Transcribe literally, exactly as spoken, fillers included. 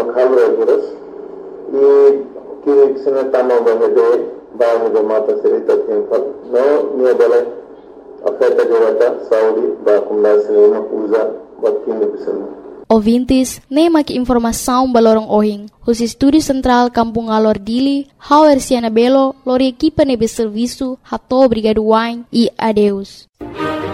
kalu agurus I kini kisana tama bahade bahane do mata serita tempat no niya bale afeta jawata Saudi ba kumlasine na uza bakini bisana. Ouvintes, nem aqui informação balorong ohing. Os estúdios central Kampung Alor Dili, Hauer Siana Belo, lori equipa nebe serviço, hato obrigado wine e adeus.